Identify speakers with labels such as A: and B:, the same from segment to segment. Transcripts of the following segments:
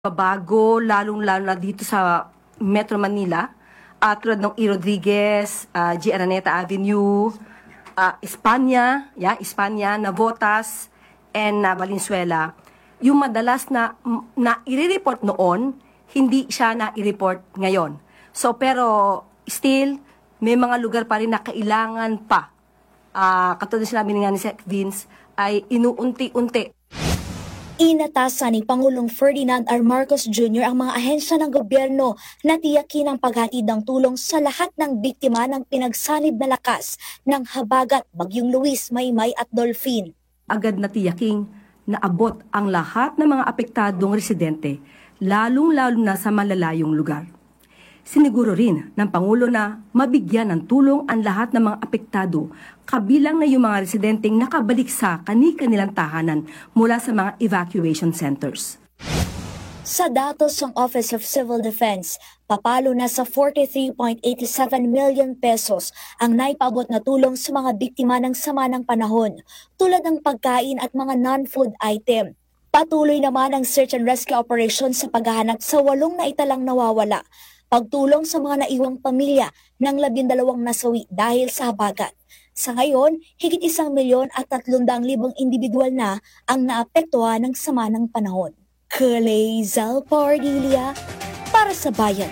A: Bago, lalong-lalo na dito sa Metro Manila, tulad ng E. Rodriguez, G. Araneta Avenue, Espanya, Navotas, and Valenzuela. Yung madalas na i-report noon, hindi siya na i-report ngayon. So, pero still, may mga lugar pa rin na kailangan pa. Katulad sinabi nga ni Sec. Vince, ay inuunti-unti.
B: Inatasan ni Pangulong Ferdinand R. Marcos Jr. ang mga ahensya ng gobyerno na tiyakin ang paghatid ng tulong sa lahat ng biktima ng pinagsanib na lakas ng habagat, Bagyong Luis, Maymay at Dolphin.
A: Agad na tiyaking naabot ang lahat ng mga apektadong residente, lalong-lalo na sa malalayong lugar. Siniguro rin ng Pangulo na mabigyan ng tulong ang lahat ng mga apektado, kabilang na yung mga residenteng nakabalik sa kani-kanilang tahanan mula sa mga evacuation centers.
B: Sa datos ng Office of Civil Defense, papalo na sa 43.87 million pesos ang naipabot na tulong sa mga biktima ng sama ng panahon, tulad ng pagkain at mga non-food item. Patuloy naman ang search and rescue operation sa paghahanap sa 8 na italang nawawala, pagtulong sa mga naiwang pamilya ng 12 nasawi dahil sa habagat. Sa ngayon, higit 1,300,000 individual na ang naapektuhan ng sama ng panahon. Kalay Zalpardilia para sa Bayan.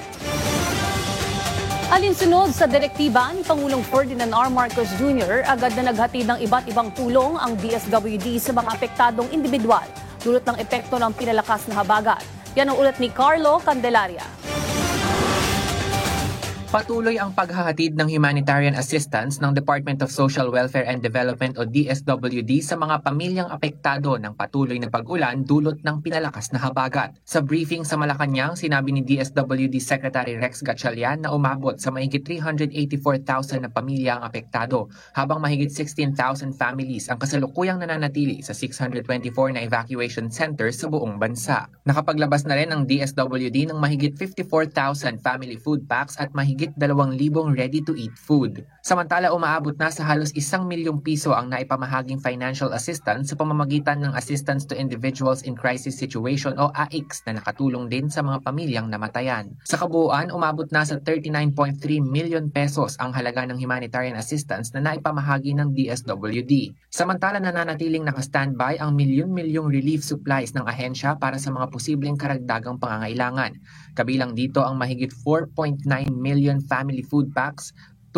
C: Alinsunod sa direktiba ni Pangulong Ferdinand R. Marcos Jr., agad na naghatid ng iba't ibang tulong ang DSWD sa mga apektadong individual dulot ng epekto ng pinalakas na habagat. Yan ang ulat ni Carlo Candelaria.
D: Patuloy ang paghahatid ng humanitarian assistance ng Department of Social Welfare and Development o DSWD sa mga pamilyang apektado ng patuloy na pag-ulan dulot ng pinalakas na habagat. Sa briefing sa Malacanang, sinabi ni DSWD Secretary Rex Gatchalian na umabot sa mahigit 384,000 na pamilya ang apektado, habang mahigit 16,000 families ang kasalukuyang nananatili sa 624 na evacuation centers sa buong bansa. Nakapaglabas na rin ang DSWD ng mahigit 54,000 family food packs at mahigit 2,000 ready-to-eat food. Samantala, umaabot na sa halos 1,000,000 piso ang naipamahaging financial assistance sa pamamagitan ng Assistance to Individuals in Crisis Situation o AICS na nakatulong din sa mga pamilyang namatayan. Sa kabuuan, umabot na sa 39.3 million pesos ang halaga ng humanitarian assistance na naipamahagi ng DSWD. Samantala, nananatiling naka-standby ang milyon-milyong relief supplies ng ahensya para sa mga posibleng karagdagang pangangailangan. Kabilang dito ang mahigit 4.9 million family food packs,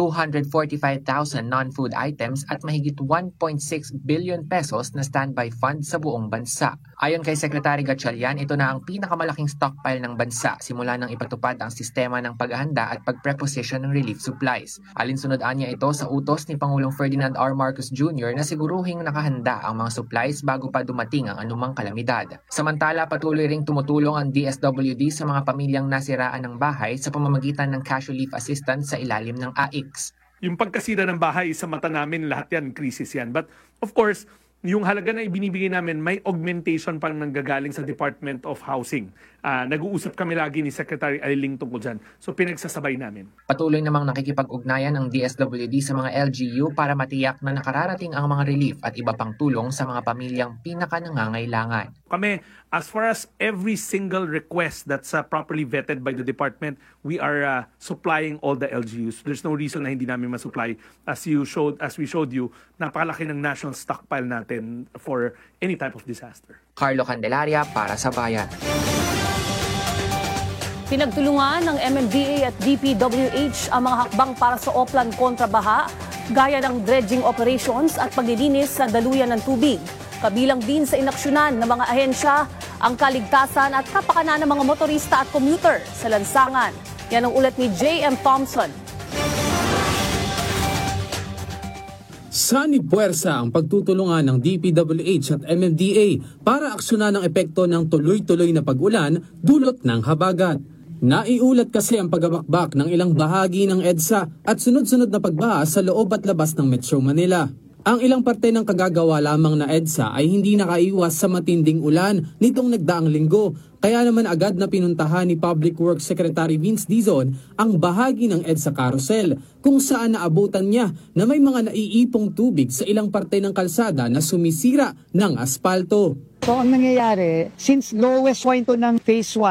D: 245,000 non-food items at mahigit 1.6 billion pesos na standby fund sa buong bansa. Ayon kay Secretary Gatchalian, ito na ang pinakamalaking stockpile ng bansa simula nang ipatupad ang sistema ng paghahanda at pagpreposition ng relief supplies. Alinsunod anya ito sa utos ni Pangulong Ferdinand R. Marcos Jr. na siguruhing nakahanda ang mga supplies bago pa dumating ang anumang kalamidad. Samantala, patuloy ring tumutulong ang DSWD sa mga pamilyang nasiraan ng bahay sa pamamagitan ng cash relief assistance sa ilalim ng AICS.
E: Yung pagkasira ng bahay, sa mata namin, lahat yan, krisis yan. But of course, yung halaga na ibinibigay namin, may augmentation pang nanggagaling sa Department of Housing. Nag-uusap kami lagi ni Secretary Aliling tungkol dyan. So pinagsasabay namin.
D: Patuloy namang nakikipag-ugnayan ang DSWD sa mga LGU para matiyak na nakararating ang mga relief at iba pang tulong sa mga pamilyang pinaka-nangangailangan.
E: Kami, as far as every single request that's properly vetted by the department, we are supplying all the LGUs. There's no reason na hindi namin masupply. As we showed you, napakalaki ng national stockpile natin for any type of disaster.
D: Carlo Candelaria para sa Bayan.
C: Pinagtulungan ng MMDA at DPWH ang mga hakbang para sa Oplan kontra baha, gaya ng dredging operations at paglilinis sa daluyan ng tubig. Kabilang din sa inaksyonan ng mga ahensya ang kaligtasan at kapakanan ng mga motorista at commuter sa lansangan. Yan ang ulat ni J.M. Thompson.
F: Sanipuwersa ang pagtutulungan ng DPWH at MMDA para aksyonan ang epekto ng tuloy-tuloy na pag-ulan dulot ng habagat. Naiulat kasi ang pagbabakbak ng ilang bahagi ng EDSA at sunod-sunod na pagbaha sa loob at labas ng Metro Manila. Ang ilang parte ng kagagawa lamang na EDSA ay hindi nakaiwas sa matinding ulan nitong nagdaang linggo, Kaya naman agad na pinuntahan ni Public Works Secretary Vince Dizon ang bahagi ng EDSA Carousel kung saan naabutan niya na may mga naiipong tubig sa ilang parte ng kalsada na sumisira ng aspalto.
G: So ang nangyayari, since lowest point to ng phase 1,